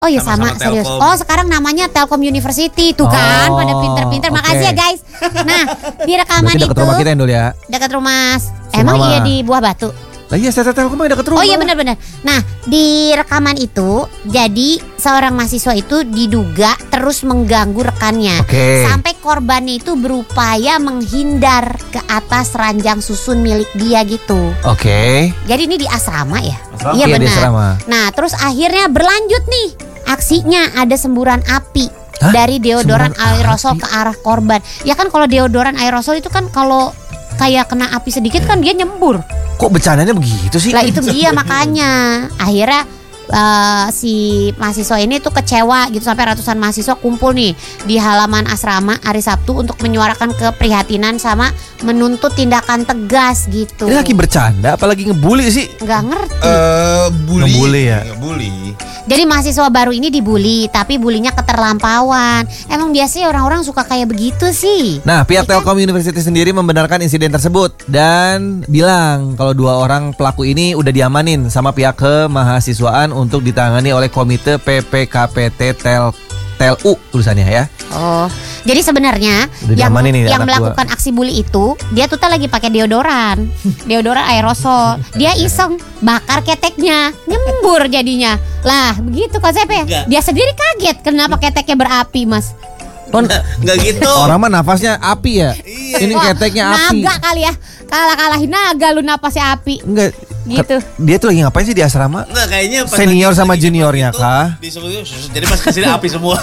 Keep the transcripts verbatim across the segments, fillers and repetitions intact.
Oh ya sama, sama serius. Oh sekarang namanya Telkom University tuh kan, oh, pada pinter-pinter. Okay. Makasih ya guys. Nah di rekaman itu. Dekat rumah kita Endul ya. Dekat rumah. Si emang mama. Iya di Buah Batu. Lah iya, saya Telkom dekat rumah. Oh iya benar-benar. Nah, di rekaman itu jadi seorang mahasiswa itu diduga terus mengganggu rekannya. Okay. Sampai korbannya itu berupaya menghindar ke atas ranjang susun milik dia gitu. Oke. Okay. Jadi ini di asrama ya? Asrama. Iya benar. Asrama. Nah, terus akhirnya berlanjut nih. Aksinya ada semburan api. Hah? Dari deodoran aerosol api ke arah korban. Ya kan kalau deodoran aerosol itu kan kalau kayak kena api sedikit kan dia nyembur. Kok bercandanya begitu sih? Lah itu dia makanya. Akhirnya uh, si mahasiswa ini tuh kecewa gitu sampai ratusan mahasiswa kumpul nih di halaman asrama hari Sabtu untuk menyuarakan keprihatinan sama menuntut tindakan tegas gitu. Ini lagi bercanda apalagi ngebully sih? Nggak ngerti. Uh, bully. Ngebully ya? Ngebully. Jadi mahasiswa baru ini dibully, tapi bulinya keterlampauan. Emang biasanya orang-orang suka kayak begitu sih. Nah, pihak Telkom University sendiri membenarkan insiden tersebut dan bilang kalau dua orang pelaku ini udah diamanin sama pihak kemahasiswaan untuk ditangani oleh Komite P P K P T Tel Tel U tulisannya ya. Oh, jadi sebenarnya udah yang nih, yang melakukan gua. Aksi bully itu dia tuh lagi pakai deodoran, deodoran aerosol. Dia iseng bakar keteknya, nyembur jadinya. Lah, begitu konsepnya. Enggak. Dia sendiri kaget kenapa keteknya berapi, Mas. Enggak, enggak gitu. Orang mah nafasnya api ya. Iya. Ini keteknya oh, api. Naga kali ya. Kalah-kalahin naga lu napasnya api. Enggak. Gitu. Dia tuh lagi ngapain sih di asrama? Enggak, kayaknya pas senior sama juniornya kah? Jadi pas kesini api semua.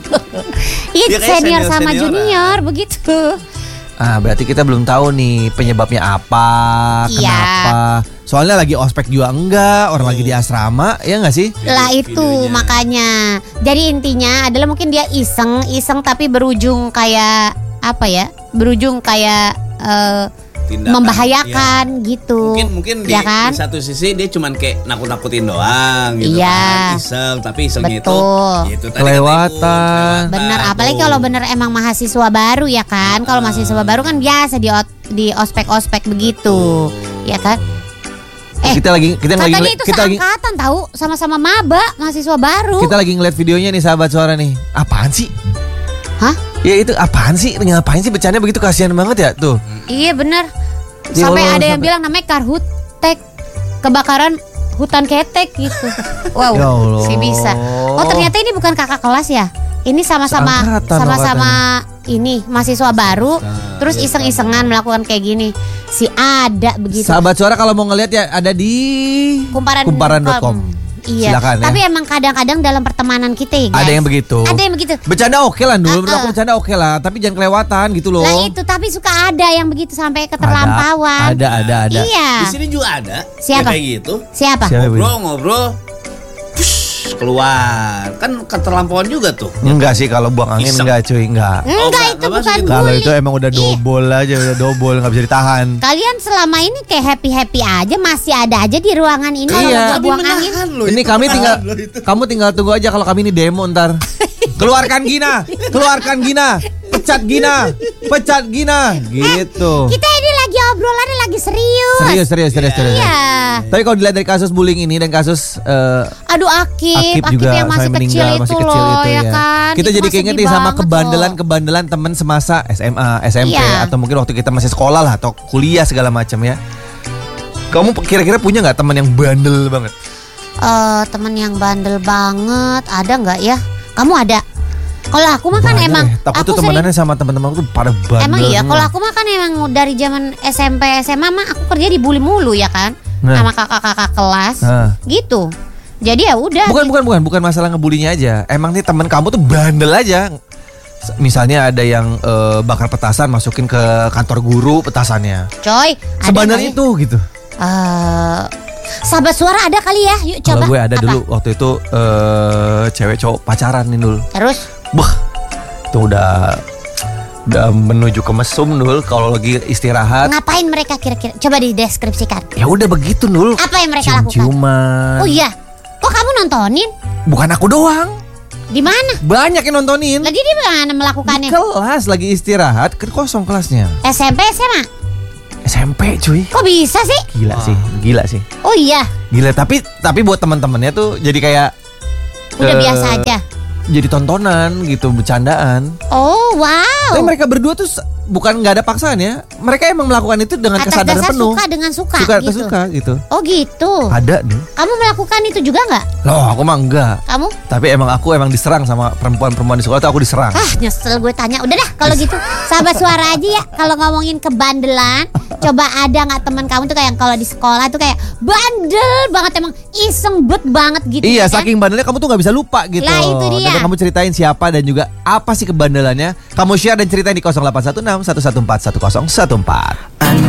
Iya, senior sama junior begitu. Ah, berarti kita belum tahu nih penyebabnya apa, iya. Kenapa. Soalnya lagi ospek juga enggak, orang oh. lagi di asrama, ya enggak sih? Lah itu videonya. Makanya. Jadi intinya adalah mungkin dia iseng, iseng tapi berujung kayak apa ya? Berujung kayak uh, tindakan, membahayakan ya. Gitu. Mungkin mungkin di, ya kan? di satu sisi dia cuman kayak nakut-nakutin doang gitu iya. kan. Iseng, tapi isengnya betul. itu gitu, kelewatan. Bener, apalagi kalau bener emang mahasiswa baru ya kan. Kalau ah. mahasiswa baru kan biasa di di ospek-ospek begitu. Betul. Ya kan? Eh, kita lagi kita lagi katanya itu kita lagi seangkatan tahu sama-sama maba mahasiswa baru. Kita lagi ngeliat videonya nih sahabat suara nih. Apaan sih? Hah? Ya itu apaan sih? Ngapain sih bercanda begitu, kasihan banget ya tuh. Iya bener. Sampai ya Allah, ada yang sampai bilang namanya karhutek, kebakaran hutan ketek gitu. Wow, ya si bisa. Oh ternyata ini bukan kakak kelas ya. Ini sama-sama sama-sama ini mahasiswa baru, nah, terus iseng-isengan melakukan kayak gini. Si ada begitu. Sahabat suara kalau mau ngeliat ya ada di kumparan kumparan dot com. Iya. Silakan, tapi ya. emang kadang-kadang dalam pertemanan kita ya guys. Ada yang begitu. Ada yang begitu. Bercanda oke okay lah dulu, uh-uh. bercanda oke okay lah, tapi jangan kelewatan gitu loh. Lah itu tapi suka ada yang begitu sampai keterlampauan. Ada, ada, ada. ada. Iya. Di sini juga ada. Siapa? Kayak gitu. Siapa? Ngobrol-ngobrol. Keluar kan keterlampauan juga tuh. Enggak sih kalau buang angin iseng. Enggak cuy enggak. Enggak oh, itu enggak, bukan bully. Kalau itu emang udah dobol Ih. aja udah dobol nggak bisa ditahan. Kalian selama ini kayak happy happy aja masih ada aja di ruangan ini iya. kalau buang angin. Loh, ini kami tinggal kamu tinggal tunggu aja kalau kami ini demo ntar. Keluarkan Gina, keluarkan Gina, pecat Gina, pecat Gina, gitu. Eh, kita ini lagi obrolannya lagi serius. Serius, serius, serius, yeah. serius. Iya. Tapi kalau dilihat dari kasus bullying ini dan kasus uh, aduh Akib, Akib juga yang masih kecil itu masih kecil loh, itu ya ya. kan. Kita itu jadi keinget nih sama kebandelan-kebandelan teman semasa S M A, S M P iya. atau mungkin waktu kita masih sekolah lah atau kuliah segala macam ya. Kamu kira-kira punya nggak teman yang bandel banget? Uh, teman yang bandel banget ada nggak ya? Kamu ada? Kalau aku mah kan emang ya. Aku tuh temenannya sama teman-teman aku tuh pada bandel. Emang iya, kalau aku mah kan emang dari zaman S M P S M A mah aku kerja dibully mulu ya kan, nah. sama kakak-kakak kelas, nah. gitu. Jadi ya udah. Bukan gitu. bukan bukan bukan masalah ngebulinya aja. Emang nih teman kamu tuh bandel aja. Misalnya ada yang uh, bakar petasan masukin ke kantor guru petasannya. Coy, sebandel itu gitu. Uh, sahabat suara ada kali ya, yuk coba. Kalau gue ada apa? dulu waktu itu uh, cewek cowok pacaran nih dulu. Terus? Wah, itu udah udah menuju ke mesum Nul kalau lagi istirahat. Ngapain mereka kira-kira? Coba dideskripsikan. Ya udah begitu Nul. Apa yang mereka lakukan? Cium-ciuman. Oh iya. Kok kamu nontonin? Bukan aku doang. Di mana? Banyak yang nontonin. Lagi di mana melakukannya? Di kelas lagi istirahat, kan kosong kelasnya. S M P S M A? S M P cuy. Kok bisa sih? Gila Wah. sih, gila sih. Oh iya. Gila, tapi tapi buat teman-temannya tuh jadi kayak Udah eh, biasa aja. Jadi tontonan gitu, bercandaan. Oh wow. Tapi mereka berdua tuh bukan nggak ada paksaan ya. Mereka emang melakukan itu dengan Atas kesadaran dasar penuh. suka dengan suka, Suka gitu. suka gitu. Oh gitu. Ada deh. Kamu melakukan itu juga nggak? Loh, aku mah enggak. Kamu? Tapi emang aku emang diserang sama perempuan-perempuan di sekolah tuh aku diserang. Ah nyesel gue tanya. Udah dah kalau gitu sahabat suara aja ya. Kalau ngomongin kebandelan, coba ada nggak teman kamu tuh kayak kalau di sekolah tuh kayak bandel banget, emang iseng bet banget gitu. Iya, kan? saking bandelnya kamu tuh nggak bisa lupa gitu. Lah, itu dia. Dan kamu ceritain siapa dan juga apa sih kebandelannya. Kamu share dan ceritain di nol delapan satu enam satu satu empat satu nol satu empat.